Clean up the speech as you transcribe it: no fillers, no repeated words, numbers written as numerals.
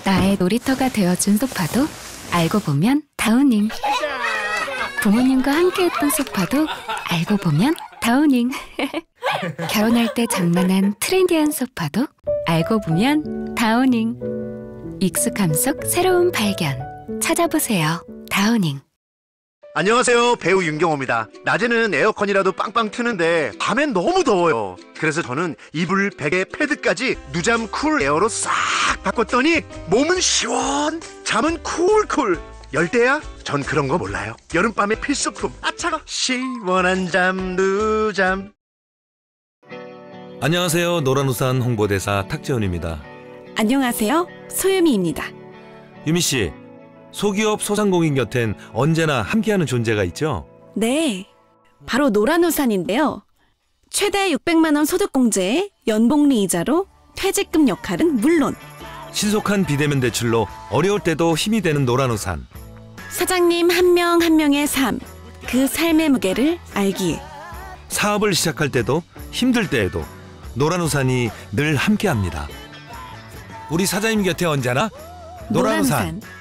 나의 놀이터가 되어준 소파도 알고 보면 다우닝. 부모님과 함께했던 소파도 알고 보면 다우닝. 결혼할 때 장만한 트렌디한 소파도 알고 보면 다우닝. 익숙함 속 새로운 발견. 찾아보세요. 다우닝. 안녕하세요, 배우 윤경호입니다. 낮에는 에어컨이라도 빵빵 트는데 밤엔 너무 더워요. 그래서 저는 이불, 베개, 패드까지 누잠 쿨 에어로 싹 바꿨더니 몸은 시원, 잠은 쿨쿨. 열대야? 전 그런 거 몰라요. 여름밤의 필수품. 아차가 시원한 잠 누잠. 안녕하세요, 노란우산 홍보대사 탁재훈입니다. 안녕하세요, 소유미입니다. 유미씨, 소기업 소상공인 곁엔 언제나 함께하는 존재가 있죠? 네, 바로 노란우산인데요. 최대 600만 원 소득공제에 연복리 이자로 퇴직금 역할은 물론 신속한 비대면 대출로 어려울 때도 힘이 되는 노란우산. 사장님 한 명 한 명의 삶, 그 삶의 무게를 알기에 사업을 시작할 때도 힘들 때에도 노란우산이 늘 함께합니다. 우리 사장님 곁에 언제나 노란우산.